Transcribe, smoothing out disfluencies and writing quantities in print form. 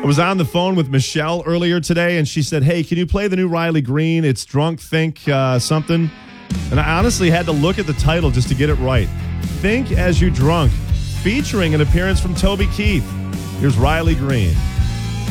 was on the phone with Michelle earlier today, and she said, hey, can you play the new Riley Green? It's Drunk Think something. And I honestly had to look at the title just to get it right. Think As You Drunk, featuring an appearance from Toby Keith. Here's Riley Green.